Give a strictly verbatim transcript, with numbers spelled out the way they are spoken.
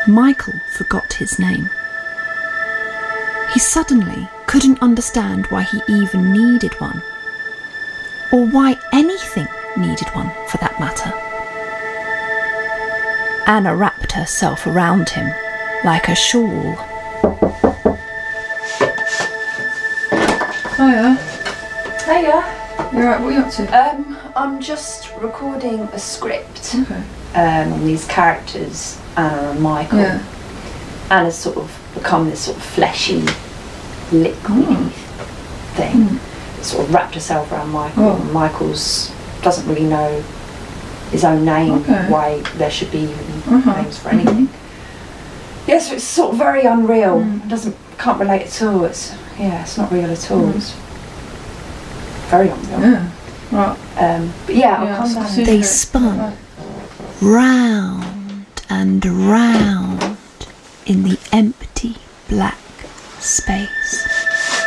Michael forgot his name. He suddenly couldn't understand why he even needed one, or why anything needed one for that matter. Anna wrapped herself around him like a shawl. Hiya. Hiya. You alright, what are you up to? Um, I'm just recording a script Okay. um, on these characters, Anna and Michael. Yeah. Anna's sort of become this sort of fleshy, liquidy Oh. thing. Mm. Sort of wrapped herself around Michael. Oh. And Michael's doesn't really know his own name, Okay. why there should be even Uh-huh. names for anything. Yeah, so it's sort of very unreal. Mm. It doesn't can't relate at all. It's yeah, it's not real at all. Mm. It's very unreal. Yeah. Right. Um, but yeah, I'll Yeah, come I'll down. see. They Okay. spun Right. round and round in the empty black space.